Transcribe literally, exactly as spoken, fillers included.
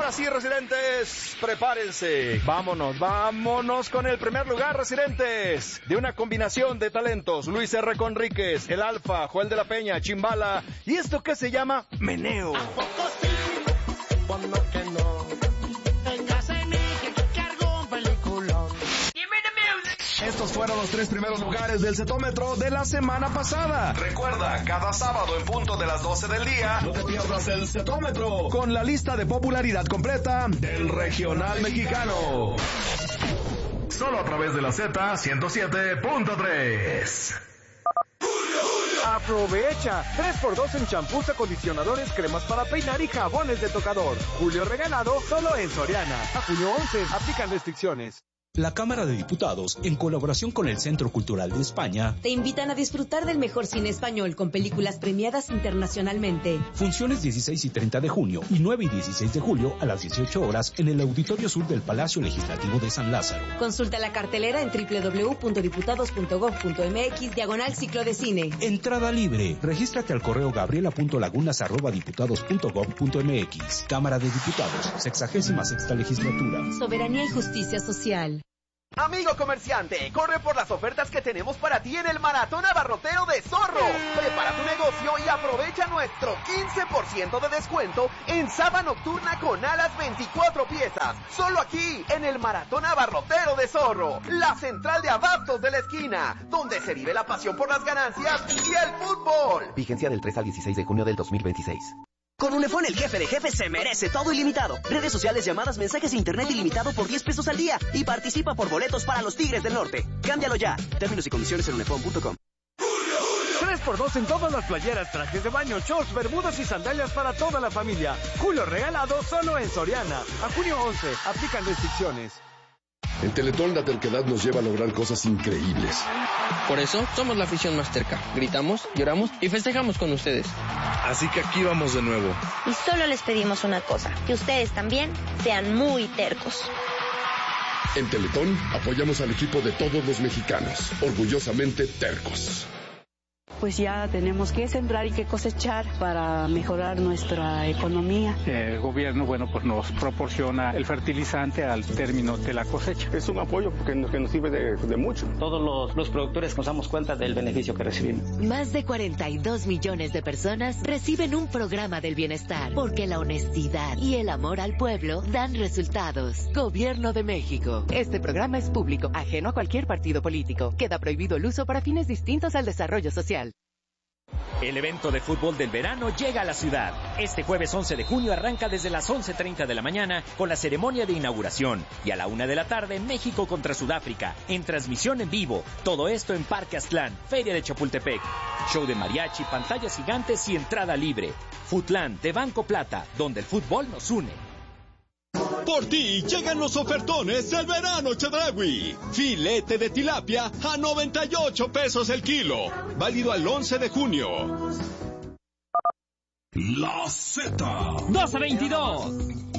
Ahora sí, residentes, prepárense. Vámonos, vámonos con el primer lugar, residentes. De una combinación de talentos, Luis R. Conríquez, el Alfa, Joel de la Peña, Chimbala, y esto que se llama meneo. ¿A poco sí? Por lo que no. En casa de México cargo un peliculón. Estos fueron los tres primeros lugares del Cetómetro de la semana pasada. Recuerda, cada sábado en punto de las doce del día, no te pierdas el Cetómetro con la lista de popularidad completa del regional mexicano. Solo a través de la Z ciento siete punto tres. Aprovecha, tres por dos en champús, acondicionadores, cremas para peinar y jabones de tocador. Julio regalado solo en Soriana. A junio once, aplican restricciones. La Cámara de Diputados, en colaboración con el Centro Cultural de España, te invitan a disfrutar del mejor cine español con películas premiadas internacionalmente. Funciones dieciséis y treinta de junio y nueve y dieciséis de julio a las dieciocho horas en el Auditorio Sur del Palacio Legislativo de San Lázaro. Consulta la cartelera en doble u doble u doble u punto diputados punto gob punto eme equis diagonal ciclo de cine. Entrada libre. Regístrate al correo gabriela punto lagunas arroba diputados punto gob punto eme equis. Cámara de Diputados, sexagésima sexta legislatura. Soberanía y justicia social. Amigo comerciante, corre por las ofertas que tenemos para ti en el Maratón Abarrotero de Zorro. Prepara tu negocio y aprovecha nuestro quince por ciento de descuento en sábana nocturna con alas veinticuatro piezas. Solo aquí, en el Maratón Abarrotero de Zorro, la central de abastos de la esquina, donde se vive la pasión por las ganancias y el fútbol. Vigencia del tres al dieciséis de junio del dos mil veintiséis. Con Unifón, el jefe de jefes se merece todo ilimitado. Redes sociales, llamadas, mensajes e internet ilimitado por diez pesos al día. Y participa por boletos para los Tigres del Norte. Cámbialo ya. Términos y condiciones en unifón punto com. tres por dos en todas las playeras, trajes de baño, shorts, bermudas y sandalias para toda la familia. Julio regalado solo en Soriana. A junio once, aplican restricciones. En Teletón la terquedad nos lleva a lograr cosas increíbles. Por eso somos la afición más terca. Gritamos, lloramos y festejamos con ustedes. Así que aquí vamos de nuevo. Y solo les pedimos una cosa, que ustedes también sean muy tercos. En Teletón apoyamos al equipo de todos los mexicanos, orgullosamente tercos. Pues ya tenemos que sembrar y que cosechar para mejorar nuestra economía. El gobierno, bueno, pues nos proporciona el fertilizante al término de la cosecha. Es un apoyo porque nos, que nos sirve de, de mucho. Todos los, los productores nos damos cuenta del beneficio que recibimos. Más de cuarenta y dos millones de personas reciben un programa del bienestar, porque la honestidad y el amor al pueblo dan resultados. Gobierno de México. Este programa es público, ajeno a cualquier partido político. Queda prohibido el uso para fines distintos al desarrollo social. El evento de fútbol del verano llega a la ciudad. Este jueves once de junio arranca desde las once treinta de la mañana con la ceremonia de inauguración. Y a la una de la tarde, México contra Sudáfrica, en transmisión en vivo. Todo esto en Parque Aztlán, Feria de Chapultepec. Show de mariachi, pantallas gigantes y entrada libre. Futland de Banco Plata, donde el fútbol nos une. Por ti llegan los ofertones del verano Chedraui. Filete de tilapia a noventa y ocho pesos el kilo. Válido al once de junio. La Z. doce veintidós.